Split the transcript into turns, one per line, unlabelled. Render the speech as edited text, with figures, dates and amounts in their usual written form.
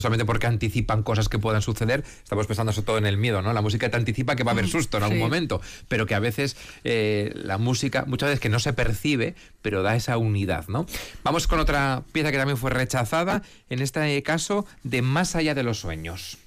solamente porque anticipan cosas que puedan suceder, estamos pensando sobre todo en el miedo, ¿no? La música te anticipa que va a haber susto en algún momento, pero que a veces la música, muchas veces que no se percibe, pero da esa unidad, ¿no? Vamos con otra pieza que también fue rechazada, en este caso de Más allá de los sueños.